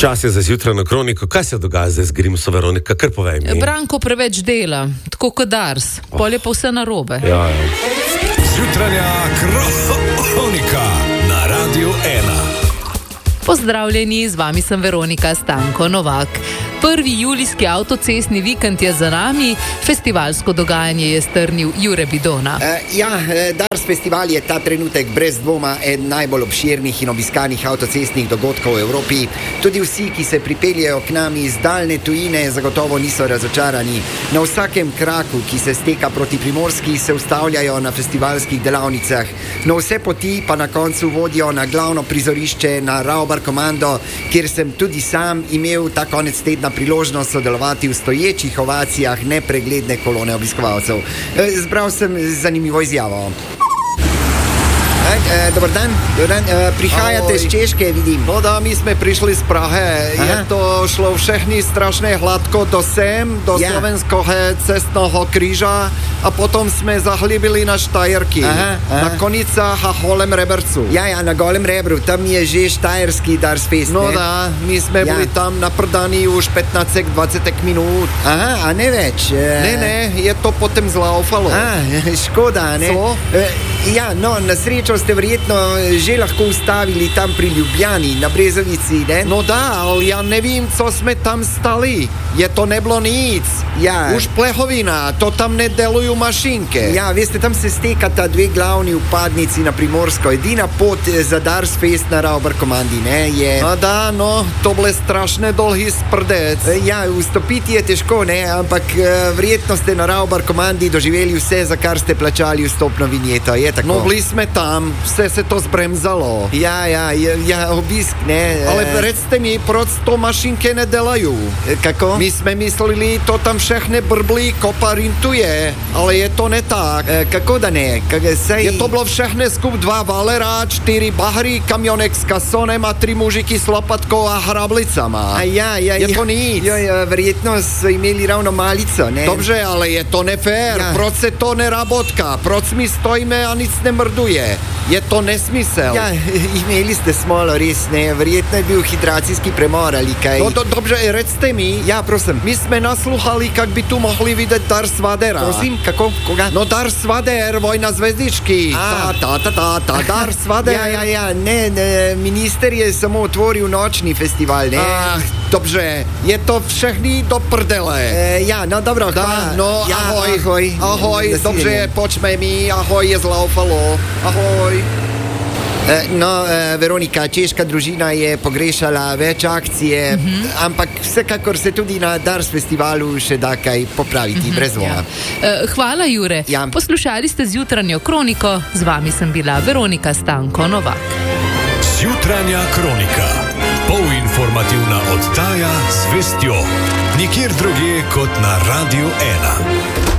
Čas je za zjutrajno kroniko. Kaj se dogaja zdaj z Grimso, Veronika? Kar povej mi. Branko preveč dela, tako kot Dars. Pol je pa vse narobe. Ja. Zjutranja kronika na Radiu 1. Pozdravljeni, z vami sem Veronika Stanko Novak. 1. julijski avtocestni vikend je za nami, festivalsko dogajanje je strnil Jure Bidona. Dars festival je ta trenutek brez dvoma eden najbolj obširnih in obiskanih avtocestnih dogodkov v Evropi. Tudi vsi, ki se pripeljejo k nam iz daljne tujine, zagotovo niso razočarani. Na vsakem kraku, ki se steka proti Primorski, se ustavljajo na festivalskih delavnicah. No, vse poti pa na koncu vodijo na glavno prizorišče, na Raubarkommando, kjer sem tudi sam imel ta konec tedna priložnost sodelovati v stoječih ovacijah nepregledne kolone obiskovalcev. Zbral sem zanimivo izjavo. Dobar dan, prihajate z Češke, vidim. No da, mi sme prišli z Prahe. Je to šlo všechny strašne hladko do slovenského cestného kríža a potom sme zahlibili na Štajerky. Na Konicách a Holem Rebercu. Ja, na Golem Rebru, tam je že štajerský Dars Fest. No da, my sme boli tam naprdaní už 15-20 minút. A ne več. Ne, je to potom zlaufalo. Škoda, ne? Co? No, na srečo ste verjetno že lahko ustavili tam pri Ljubljani, na Brezovici, ne? No da, ale ja nevím, co sme tam stali. Je to neblo nic. Ja. Už plehovina, to tam ne delujú mašinke. Ja, veste, tam se stekata dve glavni upadnici na Primorsko. Edina pot za Dars Fest na Raubarkommandi, ne, je... A da, no, to ble strašne dolhý sprdec. Ja, vstopiti je težko, ne, ampak verjetno ste na Raubarkommandi doživeli vse, za kar ste plačali vstopno vinjeto, je tako? No, bili sme tam, vse se to zbremzalo. Ja, obisk, ne. Ale recte mi, proč to mašinke ne delajú? Kako? My sme mysleli, to tam všechny brblí, koparintuje, ale je to ne tak. Kako da ne? Je to bylo všechny skup 2 valera, 4 bahry, kamionek s kasonem a 3 mužiky s lopatkou a hrablicama. Je to nic. Verjetno so imeli ravno malico, ne? Dobře, ale je to nefér. Ja. Proč se to nerabotka? Proč mi stojíme a nic nemrduje? Je to nesmysel. Ja, imeli ste smolo, res, ne? Verjetno je bil hidracijski premor ali kaj. No, dobře, recte mi. Ja, prosim. My sme nasluchali, kak by tu mohli vidět Dars Vadera. Prosim, kako? Koga? No, Dars Vader, Vojna zvezdičky. Dars Vader. Ne, minister je samo otvoril nočni festival, ne? Dobře, je to všechny do prdele. No dobro, Da, no, ja, ahoj. Ahoj, dobře, počme mi, ahoj, je zlaufalo. Ahoj. Veronika, češka družina je pogrešala več akcije, ampak vsekakor se tudi na Dars festivalu še da kaj popraviti, brez dvoma. Hvala, Jure. Ja. Poslušali ste zjutranjo kroniko, z vami sem bila Veronika Stanko Novak. Zjutranja kronika. Polinformativna oddaja z vestjo. Nikjer drugje kot na Radiu 1.